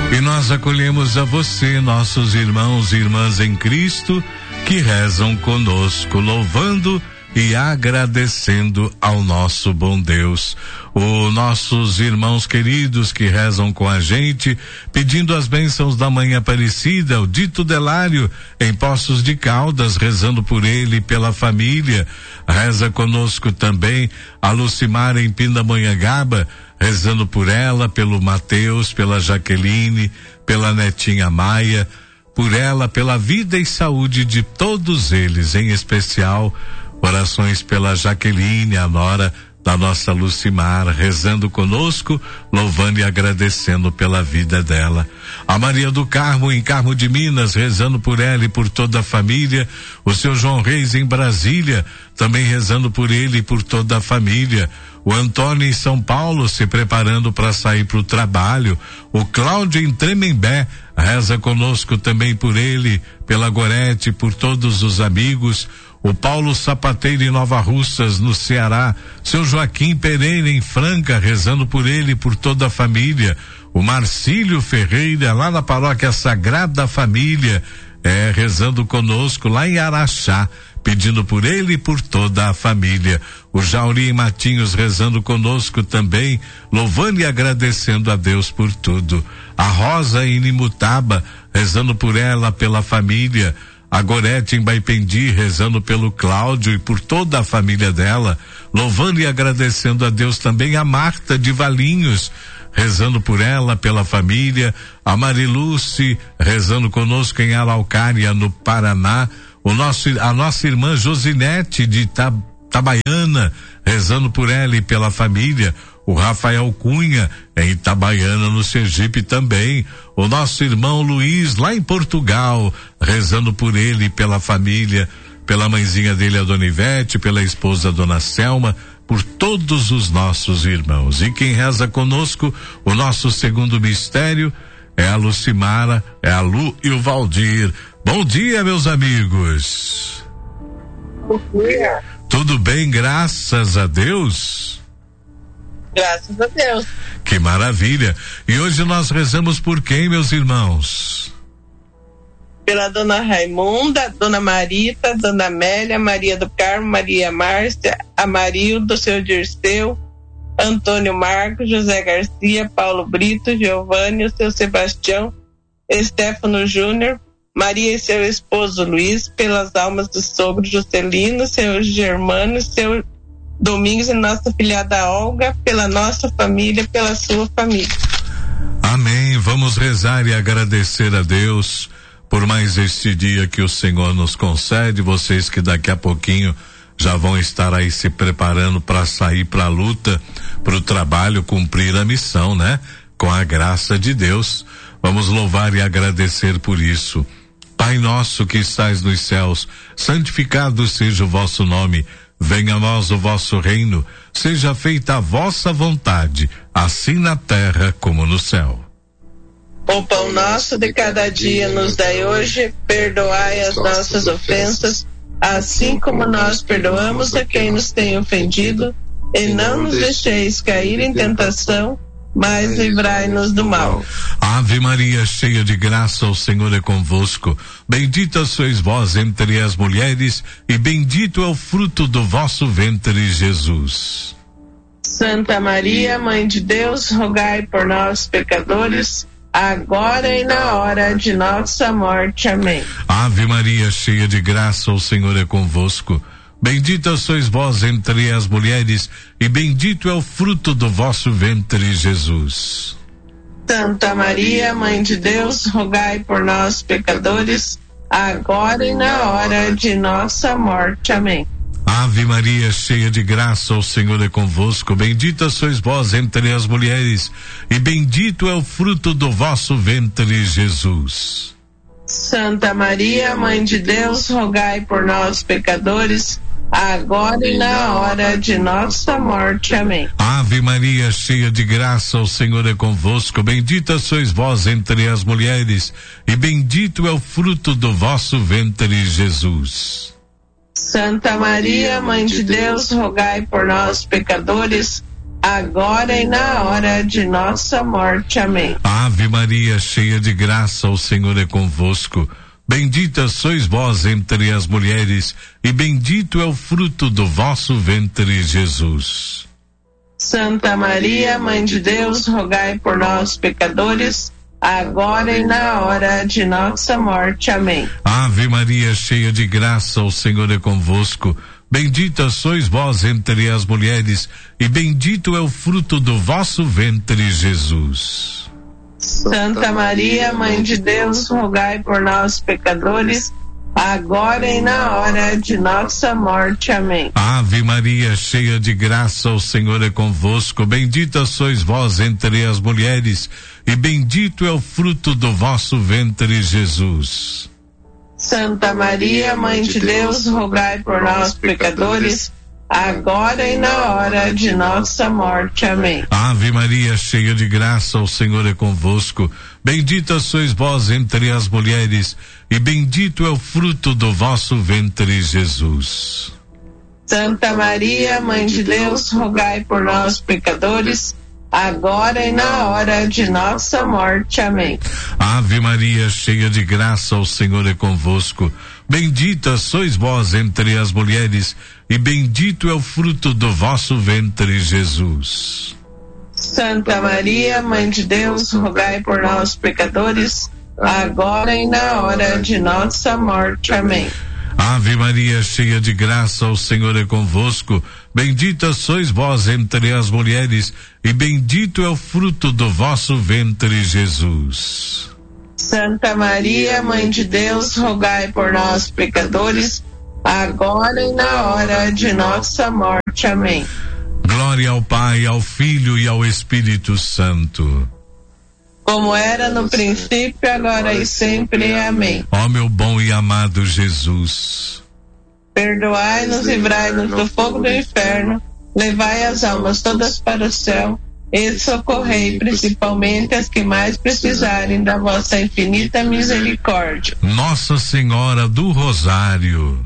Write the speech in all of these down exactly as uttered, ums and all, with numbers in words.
E nós acolhemos a você, nossos irmãos e irmãs em Cristo, que rezam conosco, louvando e agradecendo ao nosso bom Deus. Os nossos irmãos queridos que rezam com a gente, pedindo as bênçãos da Mãe Aparecida, o Dito Delário em Poços de Caldas, rezando por ele e pela família. Reza conosco também a Lucimar em Pindamonhangaba, rezando por ela, pelo Mateus, pela Jaqueline, pela netinha Maia, por ela, pela vida e saúde de todos eles, em especial orações pela Jaqueline, a nora da nossa Lucimar, rezando conosco, louvando e agradecendo pela vida dela. A Maria do Carmo, em Carmo de Minas, rezando por ela e por toda a família. O seu João Reis, em Brasília, também rezando por ele e por toda a família. O Antônio, em São Paulo, se preparando para sair para o trabalho. O Cláudio, em Tremembé, reza conosco também por ele, pela Gorete, por todos os amigos. O Paulo Sapateiro em Nova Russas, no Ceará. Seu Joaquim Pereira em Franca, rezando por ele e por toda a família. O Marcílio Ferreira, lá na Paróquia Sagrada Família, é, rezando conosco lá em Araxá, pedindo por ele e por toda a família. O Jauri Matinhos rezando conosco também, louvando e agradecendo a Deus por tudo. A Rosa em Nimutaba, rezando por ela, pela família. A Gorete em Baipendi, rezando pelo Cláudio e por toda a família dela, louvando e agradecendo a Deus também. A Marta de Valinhos, rezando por ela, pela família. A Mariluce, rezando conosco em Araucária, no Paraná. O nosso, a nossa irmã Josinete de Itabaiana, rezando por ela e pela família. O Rafael Cunha, em Itabaiana, no Sergipe também. O nosso irmão Luiz, lá em Portugal, rezando por ele e pela família, pela mãezinha dele, a Dona Ivete, pela esposa, a Dona Selma, por todos os nossos irmãos. E quem reza conosco, o nosso segundo mistério, é a Lucimara, é a Lu e o Valdir. Bom dia, meus amigos. Bom dia. Tudo bem, graças a Deus? Graças a Deus. Que maravilha. E hoje nós rezamos por quem, meus irmãos? Pela Dona Raimunda, Dona Marita, Dona Amélia, Maria do Carmo, Maria Márcia, Amarildo, seu Dirceu, Antônio Marcos, José Garcia, Paulo Brito, Giovanni, o seu Sebastião, Estéfano Júnior, Maria e seu esposo Luiz, pelas almas do sogro Juscelino, seu Germano, seu Domingos e nossa filhada Olga, pela nossa família, pela sua família. Amém. Vamos rezar e agradecer a Deus por mais este dia que o Senhor nos concede. Vocês que daqui a pouquinho já vão estar aí se preparando para sair para a luta, para o trabalho, cumprir a missão, né? Com a graça de Deus. Vamos louvar e agradecer por isso. Pai nosso que estais nos céus, santificado seja o vosso nome. Venha a nós o vosso reino, seja feita a vossa vontade, assim na terra como no céu. O pão nosso de cada dia nos dai hoje, perdoai as nossas ofensas, assim como nós perdoamos a quem nos tem ofendido, e não nos deixeis cair em tentação, mas livrai-nos do mal. Ave Maria, cheia de graça, o Senhor é convosco. Bendita sois vós entre as mulheres, e bendito é o fruto do vosso ventre, Jesus. Santa Maria, Mãe de Deus, rogai por nós, pecadores, agora e na hora de nossa morte. Amém. Ave Maria, cheia de graça, o Senhor é convosco. Bendita sois vós entre as mulheres, e bendito é o fruto do vosso ventre, Jesus. Santa Maria, Mãe de Deus, rogai por nós, pecadores, agora e na hora de nossa morte. Amém. Ave Maria, cheia de graça, o Senhor é convosco. Bendita sois vós entre as mulheres, e bendito é o fruto do vosso ventre, Jesus. Santa Maria, Mãe de Deus, rogai por nós, pecadores, agora e na hora de nossa morte. Amém. Ave Maria, cheia de graça, o Senhor é convosco. Bendita sois vós entre as mulheres, e bendito é o fruto do vosso ventre, Jesus. Santa Maria, Mãe de Deus, rogai por nós, pecadores, agora e na hora de nossa morte. Amém. Ave Maria, cheia de graça, o Senhor é convosco. Bendita sois vós entre as mulheres, e bendito é o fruto do vosso ventre, Jesus. Santa Maria, Mãe de Deus, rogai por nós, pecadores, agora e na hora de nossa morte. Amém. Ave Maria, cheia de graça, o Senhor é convosco. Bendita sois vós entre as mulheres, e bendito é o fruto do vosso ventre, Jesus. Santa Maria, Mãe de Deus, rogai por nós, pecadores, agora e na hora de nossa morte. Amém. Ave Maria, cheia de graça, o Senhor é convosco. Bendita sois vós entre as mulheres, e bendito é o fruto do vosso ventre, Jesus. Santa Maria, Mãe de Deus, rogai por nós, pecadores, agora e na hora de nossa morte. Amém. Ave Maria, cheia de graça, o Senhor é convosco. Bendita sois vós entre as mulheres, e bendito é o fruto do vosso ventre, Jesus. Santa Maria, Mãe de Deus, rogai por nós, pecadores, agora e na hora de nossa morte. Amém. Ave Maria, cheia de graça, o Senhor é convosco. Bendita sois vós entre as mulheres, e bendito é o fruto do vosso ventre, Jesus. Santa Maria, Mãe de Deus, rogai por nós, pecadores, agora e na hora de nossa morte. Amém. Ave Maria, cheia de graça, o Senhor é convosco. Bendita sois vós entre as mulheres, e bendito é o fruto do vosso ventre, Jesus. Santa Maria, Mãe de Deus, rogai por nós, pecadores, agora e na hora de nossa morte. Amém. Glória ao Pai, ao Filho e ao Espírito Santo. Como era no princípio, agora e sempre. Amém. Ó meu bom e amado Jesus, perdoai-nos, livrai-nos do fogo do inferno, levai as almas todas para o céu e socorrei principalmente as que mais precisarem da vossa infinita misericórdia. Nossa Senhora do Rosário,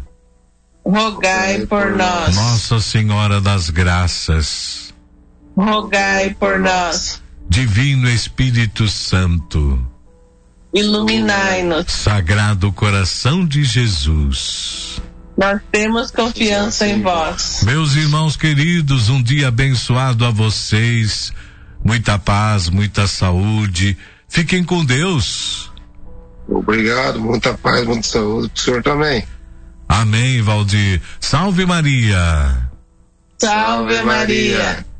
rogai por nós. Nossa Senhora das Graças, rogai por nós. Divino Espírito Santo, iluminai-nos. Sagrado Coração de Jesus, nós temos confiança em vós. Meus irmãos queridos, um dia abençoado a vocês, muita paz, muita saúde, fiquem com Deus. Obrigado, muita paz, muita saúde pro senhor também. Amém, Valdir. Salve Maria. Salve Maria.